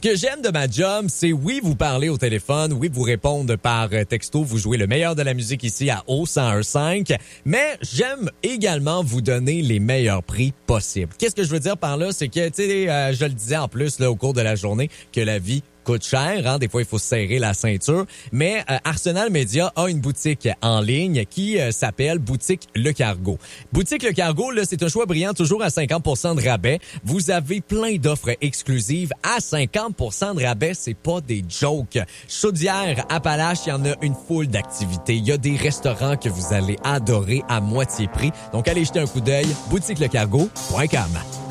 que j'aime de ma job, c'est oui, vous parler au téléphone, oui, vous répondre par texto, vous jouez le meilleur de la musique ici à O101.5, mais j'aime également vous donner les meilleurs prix possibles. Qu'est-ce que je veux dire par là? C'est que, tu sais, je le disais en plus là, au cours de la journée, que la vie coûte cher, hein? Des fois, il faut se serrer la ceinture. Mais Arsenal Media a une boutique en ligne qui s'appelle Boutique Le Cargo. Boutique Le Cargo, là, c'est un choix brillant, toujours à 50% de rabais. Vous avez plein d'offres exclusives à 50% de rabais. C'est pas des jokes. Chaudière, Appalaches, il y en a une foule d'activités. Il y a des restaurants que vous allez adorer à moitié prix. Donc, allez jeter un coup d'œil. boutiquelecargo.com.